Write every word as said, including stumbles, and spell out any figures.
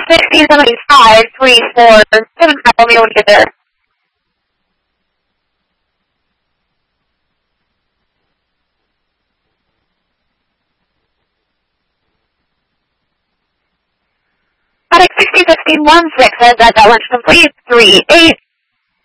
sixty seventy-five, three four, seven five, let me know when you get there. Product sixty fifteen one six says that that lunch complete, three eight.